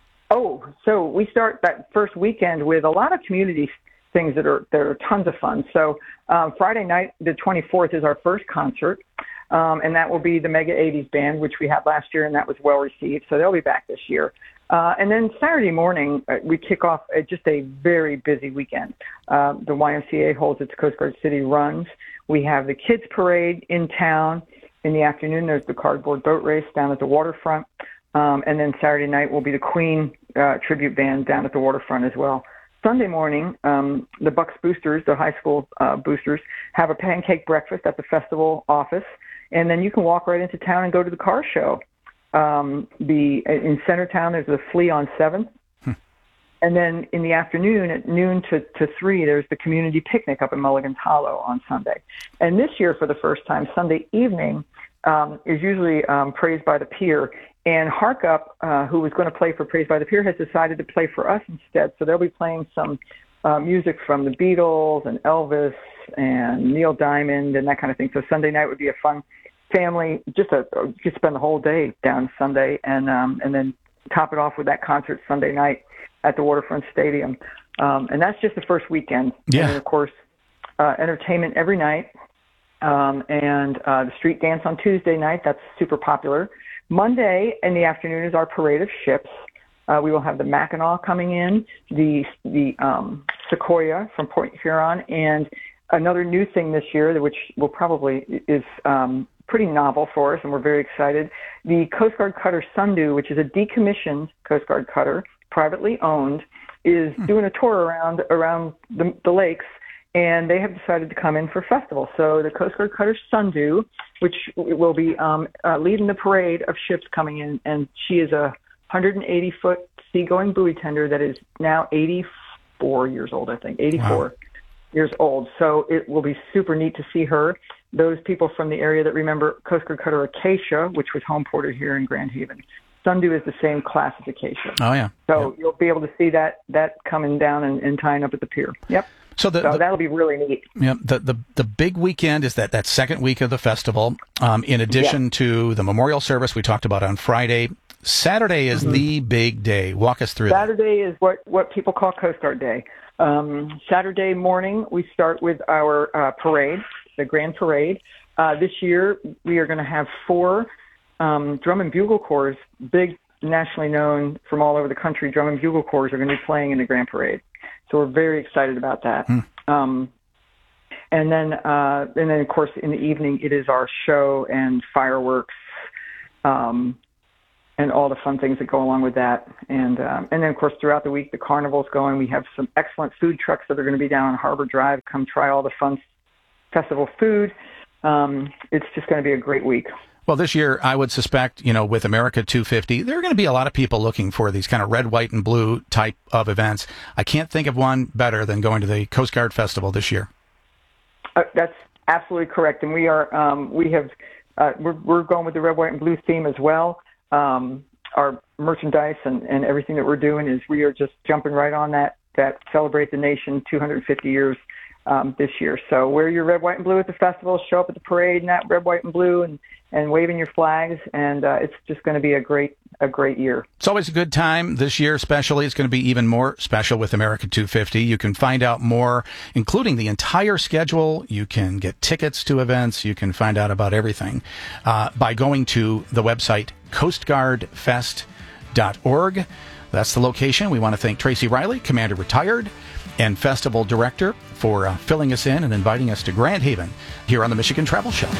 Z: Oh, so we start that first weekend with a lot of community things that are that are tons of fun. So um, Friday night, the twenty-fourth, is our first concert, um, and that will be the Mega eighties Band, which we had last year, and that was well received. So they'll be back this year. Uh, and then Saturday morning, uh, we kick off uh, just a very busy weekend. Uh, the Y M C A holds its Coast Guard City runs. We have the kids parade in town. In the afternoon, there's the cardboard boat race down at the waterfront. Um, and then Saturday night will be the Queen uh, tribute band down at the waterfront as well. Sunday morning, um, the Bucks Boosters, the high school uh, boosters, have a pancake breakfast at the festival office. And then you can walk right into town and go to the car show. Um, the in Centertown, there's the Flea on seventh.
B: Hmm.
Z: And then in the afternoon, at noon to, to three, there's the community picnic up in Mulligan's Hollow on Sunday. And this year, for the first time, Sunday evening um, is usually um, Praise by the Pier. And Hark Up, uh, who was going to play for Praise by the Pier, has decided to play for us instead. So they'll be playing some uh, music from the Beatles and Elvis and Neil Diamond and that kind of thing. So Sunday night would be a fun family, just a you could spend the whole day down Sunday, and um, and then top it off with that concert Sunday night at the Waterfront Stadium. Um, and that's just the first weekend.
B: Yeah.
Z: And then, of course, uh, entertainment every night, um, and uh, the street dance on Tuesday night. That's super popular. Monday in the afternoon is our parade of ships. Uh, we will have the Mackinac coming in, the the um, Sequoia from Port Huron, and another new thing this year, which will probably is um, pretty novel for us, and we're very excited. The Coast Guard cutter Sundew, which is a decommissioned Coast Guard cutter, privately owned, is hmm. doing a tour around around the, the lakes, and they have decided to come in for festival. So the Coast Guard cutter Sundew, which will be um, uh, leading the parade of ships coming in, and she is a one hundred eighty foot seagoing buoy tender that is now eighty-four years old, I think, eighty-four. Wow. Years old. So it will be super neat to see her. Those people from the area that remember Coast Guard cutter Acacia, which was home ported here in Grand Haven. Sundew is the same classification.
B: Oh, yeah.
Z: So
B: yep.
Z: you'll be able to see that that coming down and, and tying up at the pier. Yep.
B: So, the,
Z: so
B: the,
Z: that'll be really neat.
B: Yeah, the, the the big weekend is that, that second week of the festival. Um, in addition yeah. to the memorial service we talked about on Friday, Saturday is mm-hmm. the big day. Walk us through
Z: Saturday
B: that.
Z: is what, what people call Coast Guard Day. Um, Saturday morning, we start with our uh, parade, the Grand Parade. Uh, this year, we are going to have four um, drum and bugle corps, big nationally known from all over the country drum and bugle corps are going to be playing in the Grand Parade. So we're very excited about that. Hmm. Um, and then, uh, and then of course, in the evening, it is our show and fireworks, um, and all the fun things that go along with that. And, um, and then of course, throughout the week, the carnival's going. We have some excellent food trucks that are going to be down on Harbor Drive. Come try all the fun festival food. Um, it's just going to be a great week.
B: Well, this year, I would suspect, you know, with America two fifty, there are going to be a lot of people looking for these kind of red, white, and blue type of events. I can't think of one better than going to the Coast Guard Festival this year.
Z: Uh, that's absolutely correct. And we are, um, we have, uh, we're, we're going with the red, white, and blue theme as well. Um, our merchandise and, and everything that we're doing is we are just jumping right on that, that Celebrate the Nation two hundred fifty years um, this year. So wear your red, white, and blue at the festival, show up at the parade in that red, white, and blue, and and waving your flags, and uh, it's just going to be a great a great year.
B: It's always a good time. This year especially, it's going to be even more special with America two fifty. You can find out more, including the entire schedule. You can get tickets to events. You can find out about everything uh, by going to the website coast guard fest dot org. That's the location. We want to thank Tracy Riley, Commander Retired, and Festival Director, for uh, filling us in and inviting us to Grand Haven here on the Michigan Travel Show.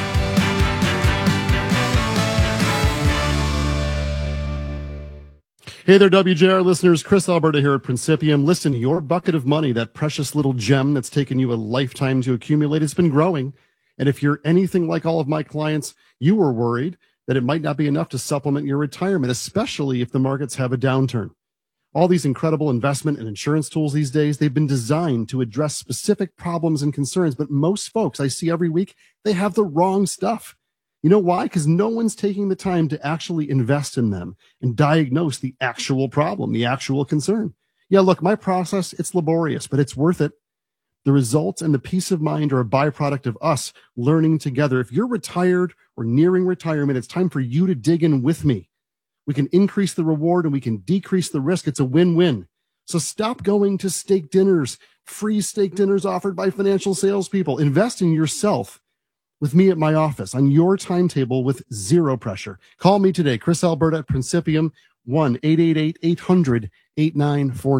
E: Hey there, W J R listeners. Chris Alberta here at Principium. Listen, your bucket of money, that precious little gem that's taken you a lifetime to accumulate, it's been growing. And if you're anything like all of my clients, you were worried that it might not be enough to supplement your retirement, especially if the markets have a downturn. All these incredible investment and insurance tools these days, they've been designed to address specific problems and concerns. But most folks I see every week, they have the wrong stuff. You know why? Because no one's taking the time to actually invest in them and diagnose the actual problem, the actual concern. Yeah, look, my process, it's laborious, but it's worth it. The results and the peace of mind are a byproduct of us learning together. If you're retired or nearing retirement, it's time for you to dig in with me. We can increase the reward and we can decrease the risk. It's a win-win. So stop going to steak dinners, free steak dinners offered by financial salespeople. Invest in yourself with me at my office on your timetable with zero pressure. Call me today, Chris Alberta at Principium, one eight eight eight, eight hundred, eight nine four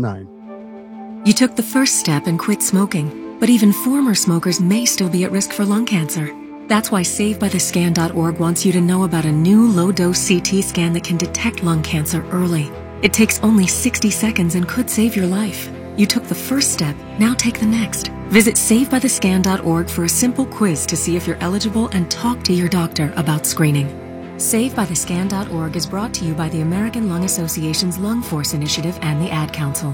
E: nine.
G: You took the first step and quit smoking, but even former smokers may still be at risk for lung cancer. That's why save by the scan dot org wants you to know about a new low-dose C T scan that can detect lung cancer early. It takes only sixty seconds and could save your life. You took the first step, now take the next. Visit save by the scan dot org for a simple quiz to see if you're eligible and talk to your doctor about screening. save by the scan dot org is brought to you by the American Lung Association's Lung Force Initiative and the Ad Council.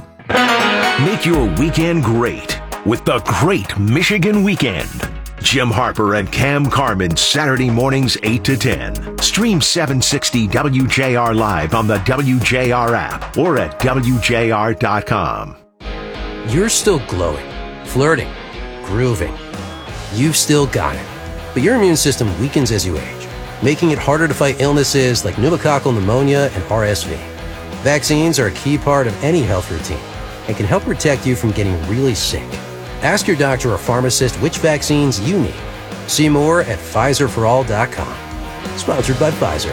K: Make your weekend great with the Great Michigan Weekend. Jim Harper and Cam Carmen, Saturday mornings eight to ten. Stream seven sixty W J R live on the W J R app or at W J R dot com.
H: You're still glowing, flirting, grooving. You've still got it. But your immune system weakens as you age, making it harder to fight illnesses like pneumococcal pneumonia and R S V. Vaccines are a key part of any health routine and can help protect you from getting really sick. Ask your doctor or pharmacist which vaccines you need. See more at Pfizer for all dot com. Sponsored by Pfizer.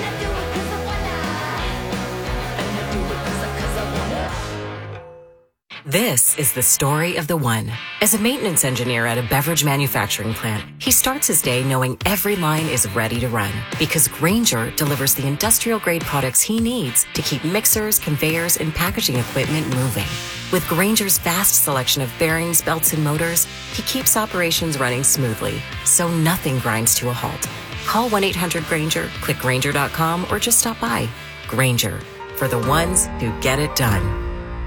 I: This is the story of the one. As a maintenance engineer at a beverage manufacturing plant, he starts his day knowing every line is ready to run because Grainger delivers the industrial-grade products he needs to keep mixers, conveyors, and packaging equipment moving. With Grainger's vast selection of bearings, belts, and motors, he keeps operations running smoothly, so nothing grinds to a halt. Call one eight hundred Grainger, click Grainger dot com, or just stop by. Grainger, for the ones who get it done.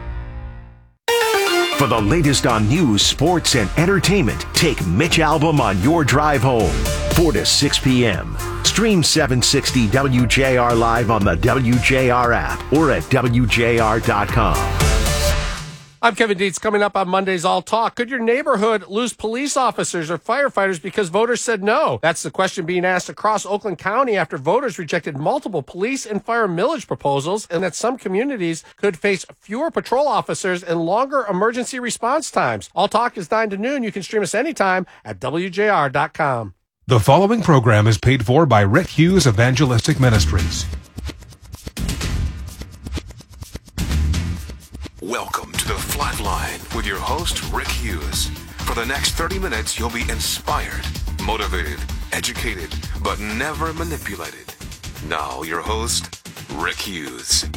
K: For the latest on news, sports, and entertainment, take Mitch Albom on your drive home. four to six p.m. Stream seven sixty W J R live on the W J R app or at W J R dot com.
J: I'm Kevin Dietz. Coming up on Monday's All Talk. Could your neighborhood lose police officers or firefighters because voters said no? That's the question being asked across Oakland County after voters rejected multiple police and fire millage proposals, and that some communities could face fewer patrol officers and longer emergency response times. All Talk is nine to noon. You can stream us anytime at W J R dot com.
L: The following program is paid for by Rick Hughes Evangelistic Ministries.
N: Welcome to the Flatline with your host, Rick Hughes. For the next thirty minutes, you'll be inspired, motivated, educated, but never manipulated. Now, your host, Rick Hughes.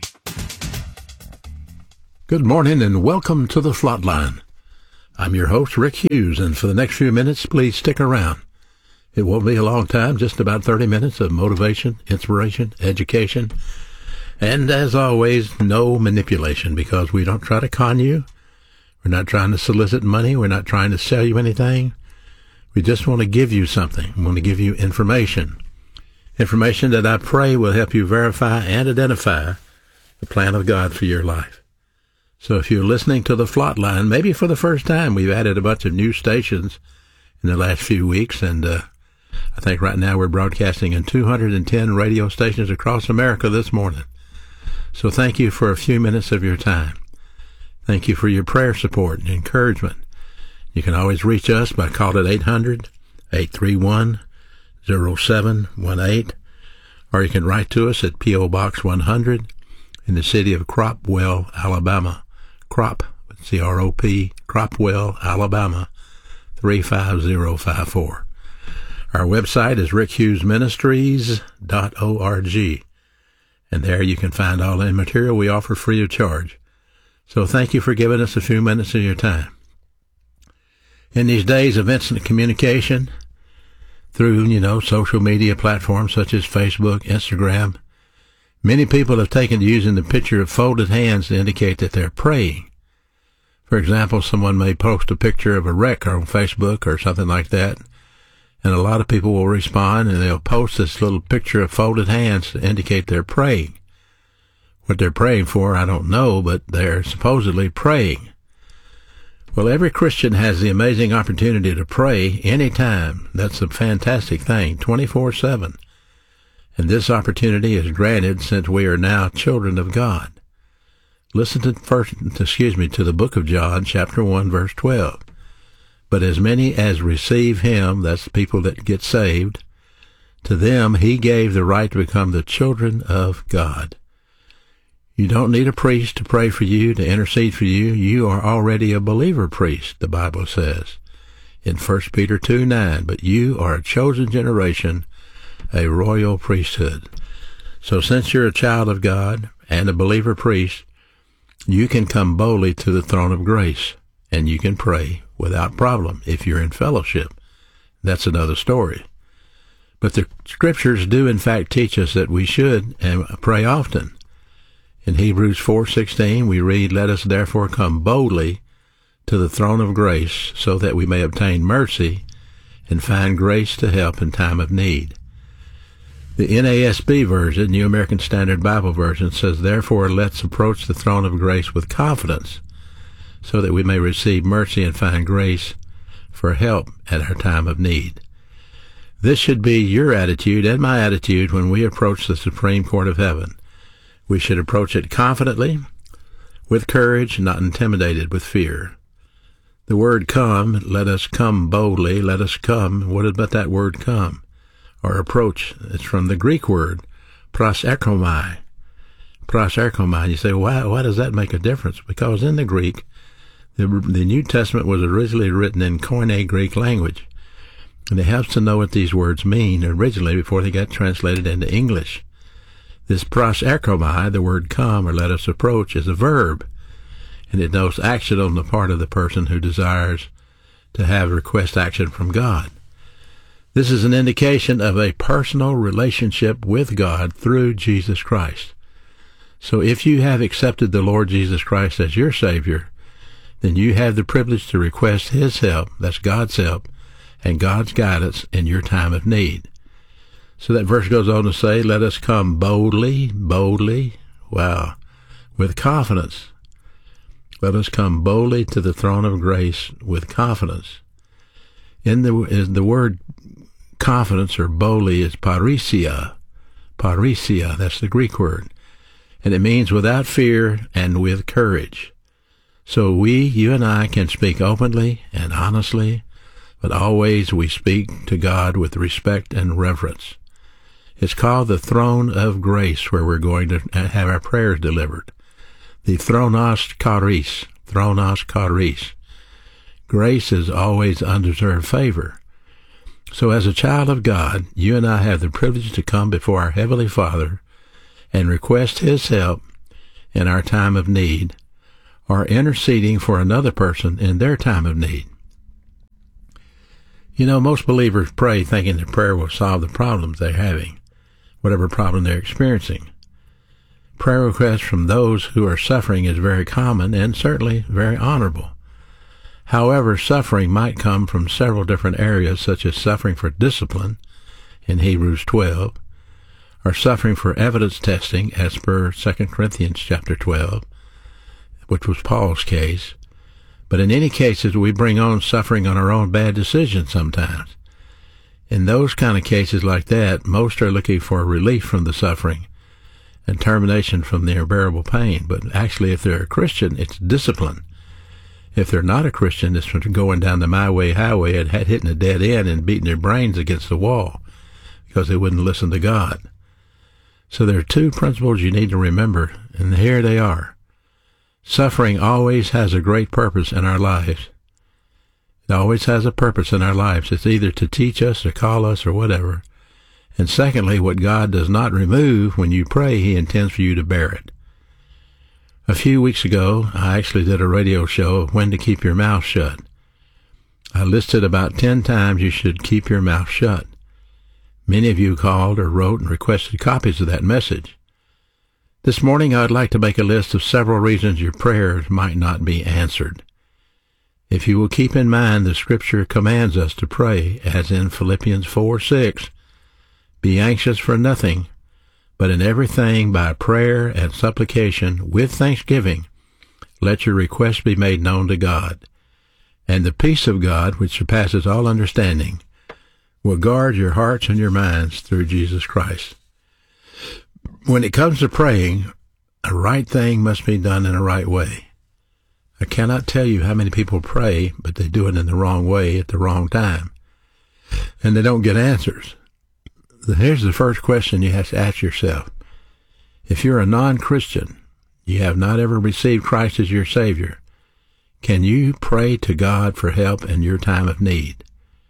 O: Good morning and welcome to the Flatline. I'm your host, Rick Hughes, and for the next few minutes, please stick around. It won't be a long time, just about thirty minutes of motivation, inspiration, education, and as always, no manipulation, because we don't try to con you. We're not trying to solicit money. We're not trying to sell you anything. We just want to give you something. We want to give you information. Information that I pray will help you verify and identify the plan of God for your life. So if you're listening to the Flatline, maybe for the first time, we've added a bunch of new stations in the last few weeks, and uh, I think right now we're broadcasting in two hundred ten radio stations across America this morning. So thank you for a few minutes of your time. Thank you for your prayer support and encouragement. You can always reach us by calling eight hundred, eight three one, zero seven one eight, or you can write to us at P O. Box one hundred in the city of Cropwell, Alabama. Crop, C R O P, Cropwell, Alabama, three five zero five four. Our website is rick hughes ministries dot org. And there you can find all the material we offer free of charge. So thank you for giving us a few minutes of your time. In these days of instant communication, through, you know, social media platforms such as Facebook, Instagram, many people have taken to using the picture of folded hands to indicate that they're praying. For example, someone may post a picture of a wreck on Facebook or something like that, and a lot of people will respond, and they'll post this little picture of folded hands to indicate they're praying. What they're praying for, I don't know, but they're supposedly praying. Well, every Christian has the amazing opportunity to pray anytime. That's a fantastic thing, twenty-four seven. And this opportunity is granted since we are now children of God. Listen to first, excuse me, to the book of John, chapter one, verse twelve. But as many as receive him, that's the people that get saved, to them he gave the right to become the children of God. You don't need a priest to pray for you, to intercede for you. You are already a believer priest, the Bible says in First Peter two nine. But you are a chosen generation, a royal priesthood. So since you're a child of God and a believer priest, you can come boldly to the throne of grace, and you can pray without problem if you're in fellowship. That's another story. But the scriptures do in fact teach us that we should and pray often. In Hebrews four sixteen we read, "Let us therefore come boldly to the throne of grace, so that we may obtain mercy and find grace to help in time of need." The N A S B version, New American Standard Bible Version, says, "Therefore let's approach the throne of grace with confidence, so that we may receive mercy and find grace for help at our time of need." This should be your attitude and my attitude when we approach the Supreme Court of Heaven. We should approach it confidently, with courage, not intimidated with fear. The word come, let us come boldly, let us come. What about that word come? Or approach, it's from the Greek word, proserchomai. Proserchomai. You say, why, why does that make a difference? Because in the Greek, the, the New Testament was originally written in Koine Greek language. And it helps to know what these words mean originally before they got translated into English. This proserchomai, the word come or let us approach, is a verb, and it denotes action on the part of the person who desires to have request action from God. This is an indication of a personal relationship with God through Jesus Christ. So if you have accepted the Lord Jesus Christ as your Savior, then you have the privilege to request His help, that's God's help, and God's guidance in your time of need. So that verse goes on to say, let us come boldly, boldly, wow, with confidence. Let us come boldly to the throne of grace with confidence. In the, is the word confidence or boldly is parisia. Parisia, that's the Greek word. And it means without fear and with courage. So we, you and I, can speak openly and honestly, but always we speak to God with respect and reverence. It's called the throne of grace, where we're going to have our prayers delivered. The thronos charis, thronos charis. Grace is always undeserved favor. So as a child of God, you and I have the privilege to come before our Heavenly Father and request His help in our time of need, or interceding for another person in their time of need. You know, most believers pray thinking that prayer will solve the problems they're having, whatever problem they're experiencing. Prayer requests from those who are suffering is very common and certainly very honorable. However, suffering might come from several different areas, such as suffering for discipline in Hebrews twelve, or suffering for evidence testing as per Second Corinthians chapter twelve, which was Paul's case. But in any cases, we bring on suffering on our own bad decisions sometimes. In those kind of cases like that, most are looking for relief from the suffering and termination from the unbearable pain. But actually, if they're a Christian, it's discipline. If they're not a Christian, it's from going down the my way highway and hitting a dead end and beating their brains against the wall because they wouldn't listen to God. So there are two principles you need to remember, and here they are. Suffering always has a great purpose in our lives. It always has a purpose in our lives. It's either to teach us or call us or whatever. And secondly, what God does not remove when you pray, He intends for you to bear it. A few weeks ago, I actually did a radio show of when to keep your mouth shut. I listed about ten times you should keep your mouth shut. Many of you called or wrote and requested copies of that message. This morning, I'd like to make a list of several reasons your prayers might not be answered. If you will keep in mind the Scripture commands us to pray, as in Philippians four six, be anxious for nothing, but in everything by prayer and supplication with thanksgiving, let your requests be made known to God. And the peace of God, which surpasses all understanding, will guard your hearts and your minds through Jesus Christ. When it comes to praying, a right thing must be done in a right way. I cannot tell you how many people pray, but they do it in the wrong way at the wrong time, and they don't get answers. Here's the first question you have to ask yourself. If you're a non-Christian, you have not ever received Christ as your Savior, can you pray to God for help in your time of need?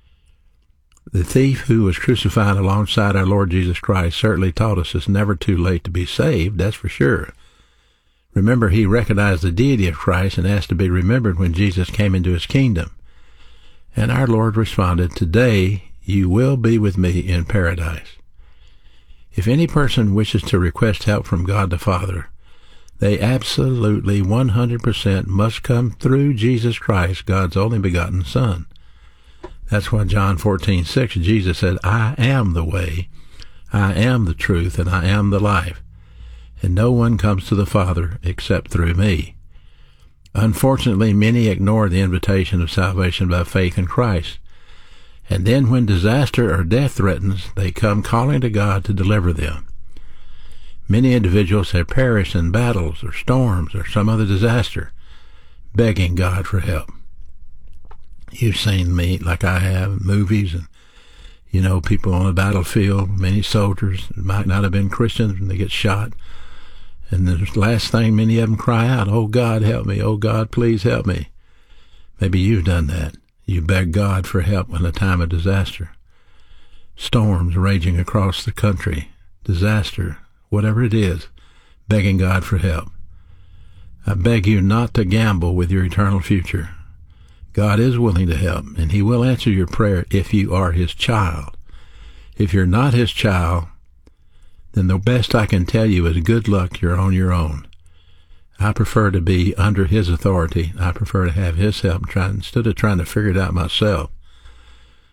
O: The thief who was crucified alongside our Lord Jesus Christ certainly taught us it's never too late to be saved, that's for sure. Remember, he recognized the deity of Christ and asked to be remembered when Jesus came into his kingdom. And our Lord responded, today you will be with me in paradise. If any person wishes to request help from God the Father, they absolutely one hundred percent must come through Jesus Christ, God's only begotten Son. That's why John fourteen six, Jesus said, I am the way, I am the truth, and I am the life. And no one comes to the Father except through me. Unfortunately, many ignore the invitation of salvation by faith in Christ. And then when disaster or death threatens, they come calling to God to deliver them. Many individuals have perished in battles or storms or some other disaster, begging God for help. You've seen me, like I have, movies, and, you know, people on the battlefield, many soldiers might not have been Christians when they get shot. And the last thing many of them cry out, oh, God, help me. Oh, God, please help me. Maybe you've done that. You beg God for help in a time of disaster. Storms raging across the country, disaster, whatever it is, begging God for help. I beg you not to gamble with your eternal future. God is willing to help, and he will answer your prayer if you are his child. If you're not his child, then the best I can tell you is good luck, you're on your own. I prefer to be under his authority. I prefer to have his help try, instead of trying to figure it out myself.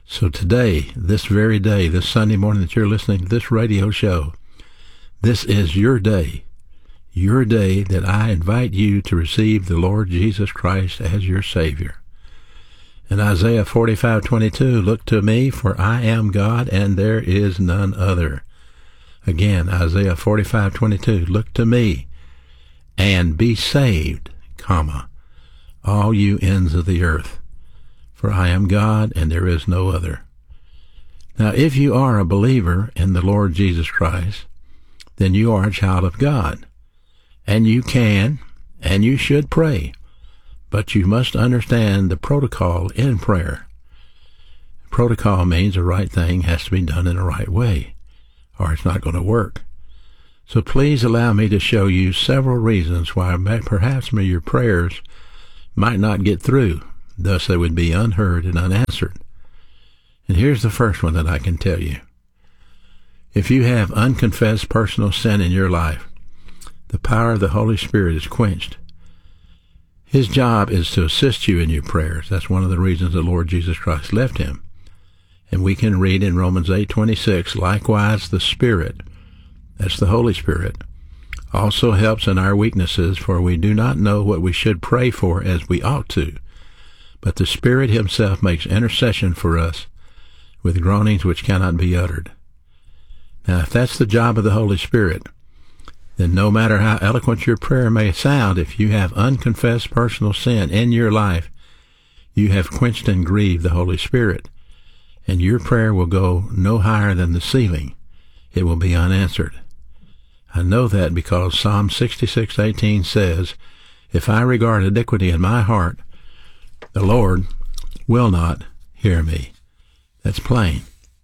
O: So today, this very day, this Sunday morning that you're listening to this radio show, this is your day, your day that I invite you to receive the Lord Jesus Christ as your Savior. In Isaiah forty-five twenty-two, look to me, for I am God, and there is none other. Again, Isaiah forty-five twenty-two, look to me, and be saved, comma, all you ends of the earth. For I am God, and there is no other. Now, if you are a believer in the Lord Jesus Christ, then you are a child of God. And you can, and you should pray. But you must understand the protocol in prayer. Protocol means the right thing has to be done in the right way, or it's not going to work. So please allow me to show you several reasons why perhaps your prayers might not get through. Thus they would be unheard and unanswered. And here's the first one that I can tell you. If you have unconfessed personal sin in your life, the power of the Holy Spirit is quenched. His job is to assist you in your prayers. That's one of the reasons the Lord Jesus Christ left him. And we can read in Romans eight twenty-six, likewise the Spirit, that's the Holy Spirit, also helps in our weaknesses, for we do not know what we should pray for as we ought to. But the Spirit himself makes intercession for us with groanings which cannot be uttered. Now, if that's the job of the Holy Spirit, then no matter how eloquent your prayer may sound, if you have unconfessed personal sin in your life, you have quenched and grieved the Holy Spirit, and your prayer will go no higher than the ceiling. It will be unanswered. I know that because Psalm sixty-six eighteen says, if I regard iniquity in my heart, the Lord will not hear me. That's plain.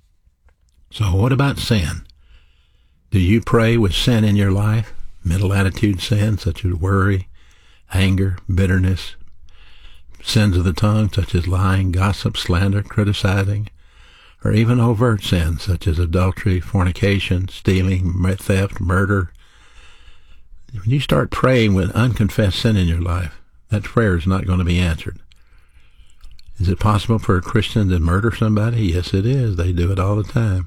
O: So what about sin? Do you pray with sin in your life? Mental attitude sin, such as worry, anger, bitterness, sins of the tongue, such as lying, gossip, slander, criticizing, or even overt sins, such as adultery, fornication, stealing, theft, murder. When you start praying with unconfessed sin in your life, that prayer is not going to be answered. Is it possible for a Christian to murder somebody? Yes, it is. They do it all the time.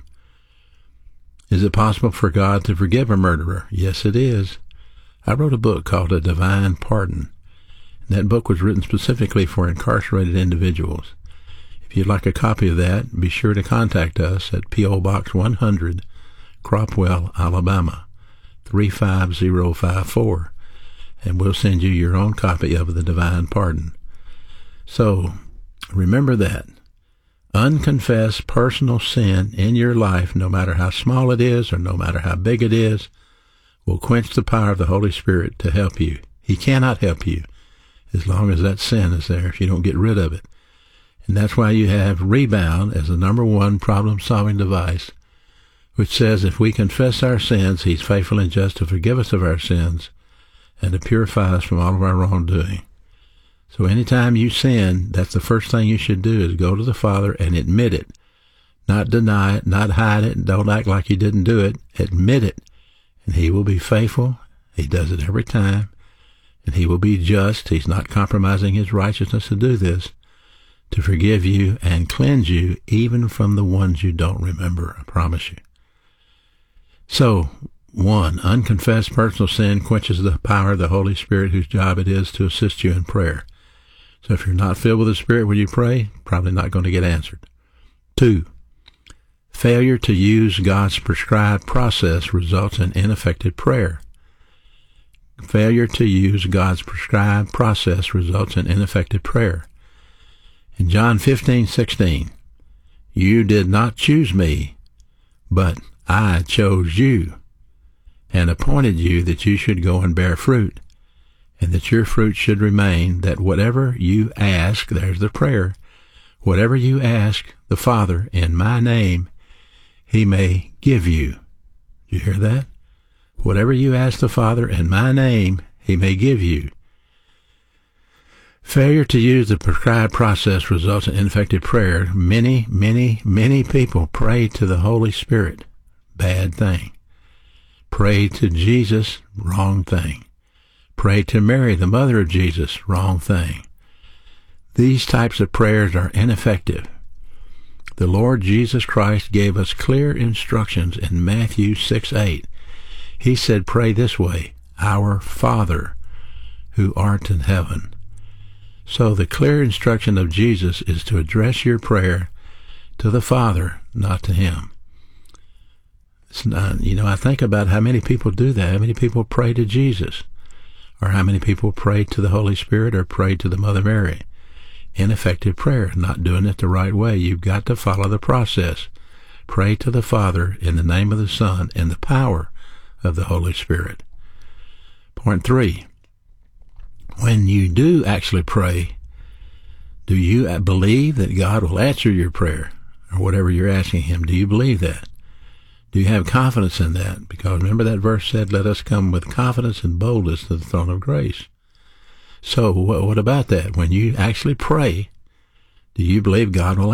O: Is it possible for God to forgive a murderer? Yes, it is. I wrote a book called A Divine Pardon. That book was written specifically for incarcerated individuals. If you'd like a copy of that, be sure to contact us at P O Box one hundred, Cropwell, Alabama, three five zero five four, and we'll send you your own copy of The Divine Pardon. So, remember that. Unconfessed personal sin in your life, no matter how small it is or no matter how big it is, will quench the power of the Holy Spirit to help you. He cannot help you as long as that sin is there if you don't get rid of it. And that's why you have Rebound as the number one problem-solving device, which says if we confess our sins, he's faithful and just to forgive us of our sins and to purify us from all of our wrongdoing. So anytime you sin, that's the first thing you should do is go to the Father and admit it. Not deny it, not hide it, don't act like you didn't do it. Admit it. And he will be faithful. He does it every time. And he will be just. He's not compromising his righteousness to do this, to forgive you and cleanse you even from the ones you don't remember, I promise you. So, one, unconfessed personal sin quenches the power of the Holy Spirit, whose job it is to assist you in prayer. So if you're not filled with the Spirit when you pray, probably not going to get answered. Two, failure to use God's prescribed process results in ineffective prayer. Failure to use God's prescribed process results in ineffective prayer. In John fifteen sixteen, you did not choose me, but I chose you and appointed you that you should go and bear fruit, and that your fruit should remain, that whatever you ask, there's the prayer, whatever you ask the Father in my name, he may give you. You hear that? Whatever you ask the Father in my name, he may give you. Failure to use the prescribed process results in ineffective prayer. Many, many, many people pray to the Holy Spirit. Bad thing. Pray to Jesus. Wrong thing. Pray to Mary, the mother of Jesus. Wrong thing. These types of prayers are ineffective. The Lord Jesus Christ gave us clear instructions in Matthew six eight. He said, pray this way, Our Father, who art in heaven. So the clear instruction of Jesus is to address your prayer to the Father, not to Him. It's not, you know, I think about how many people do that. How many people pray to Jesus? Or how many people pray to the Holy Spirit or pray to the Mother Mary? Ineffective prayer, not doing it the right way. You've got to follow the process. Pray to the Father in the name of the Son and the power of the Holy Spirit. Point three, when you do actually pray, do you believe that God will answer your prayer or whatever you're asking Him? Do you believe that? Do you have confidence in that? Because remember that verse said, let us come with confidence and boldness to the throne of grace. So what about that? When you actually pray, do you believe God will